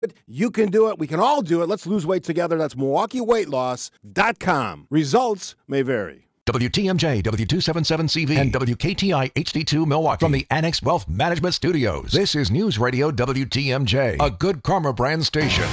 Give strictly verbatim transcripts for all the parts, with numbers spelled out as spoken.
You can do it. We can all do it. Let's lose weight together. That's Milwaukee Weight Loss dot com. Results may vary. W T M J, W two seventy-seven C V, and W K T I H D two Milwaukee from the Annex Wealth Management Studios. This is News Radio W T M J, a Good Karma brand station.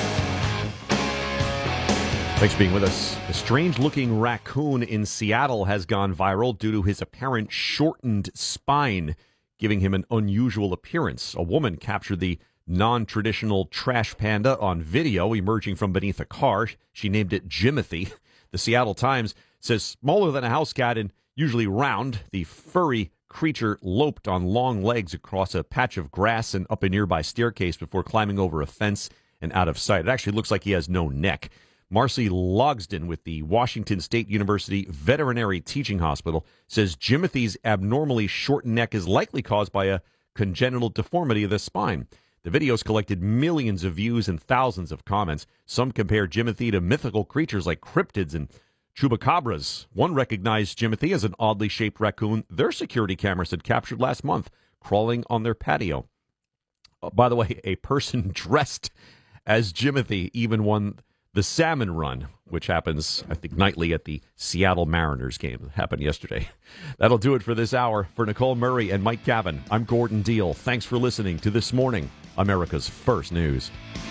Thanks for being with us. A strange-looking raccoon in Seattle has gone viral due to his apparent shortened spine, giving him an unusual appearance. A woman captured the non-traditional trash panda on video emerging from beneath a car. She named it Jimothy. The Seattle Times says smaller than a house cat and usually round, the furry creature loped on long legs across a patch of grass and up a nearby staircase before climbing over a fence and out of sight. It actually looks like he has no neck. Marcy Logsden with the Washington State University Veterinary Teaching Hospital says Jimothy's abnormally short neck is likely caused by a congenital deformity of the spine. The video's collected millions of views and thousands of comments. Some compare Jimothy to mythical creatures like cryptids and chupacabras. One recognized Jimothy as an oddly shaped raccoon their security cameras had captured last month, crawling on their patio. Uh, by the way, a person dressed as Jimothy even won the Salmon Run, which happens, I think, nightly at the Seattle Mariners game. It happened yesterday. That'll do it for this hour. For Nicole Murray and Mike Gavin, I'm Gordon Deal. Thanks for listening to This Morning, America's First News.